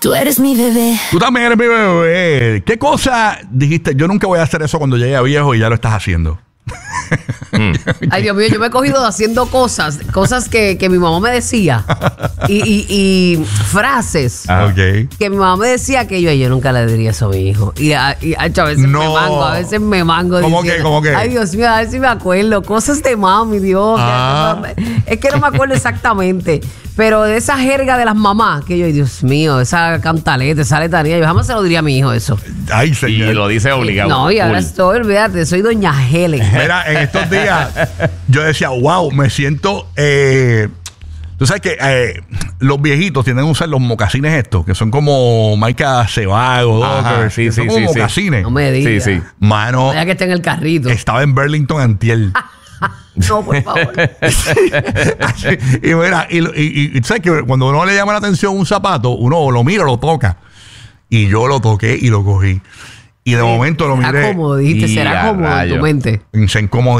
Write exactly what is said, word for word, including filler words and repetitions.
Tú eres mi bebé. Tú también eres mi bebé. ¿Qué cosa dijiste? Yo nunca voy a hacer eso cuando llegue a viejo y ya lo estás haciendo. Mm. Ay, Dios mío, yo me he cogido haciendo cosas, cosas que, que mi mamá me decía y, y, y frases Ah, okay. que mi mamá me decía que yo, yo nunca le diría eso a mi hijo. Y a, y, a veces No. me mango, a veces me mango. ¿Cómo diciendo, que? ¿Cómo que? Ay, Dios mío, a ver si me acuerdo. Cosas de mami, Dios. Ah. Es que no me acuerdo exactamente. Pero de esa jerga de las mamás, que yo, Dios mío, esa cantaleta, esa letanía, yo jamás se lo diría a mi hijo eso. Ay, Y señor. lo dice obligado. No, y ahora Full. estoy, olvídate, soy doña Helen. Mira, en estos días yo decía, wow, me siento... Eh, tú sabes que eh, los viejitos tienden a usar los mocasines estos, que son como marca Sebago, Ajá, Dockers, sí, que son sí, como sí, sí. mocasines. No me digas. Sí, sí. Mano, Ya que está en el carrito. estaba en Burlington antier. No, por favor. y mira, y, y, y, ¿sabes que cuando uno le llama la atención un zapato, uno lo mira, lo toca. Y yo lo toqué y lo cogí. Y de momento lo Será miré. cómodo, dijiste, Y será a cómodo en tu rayos. mente. Se incomodó.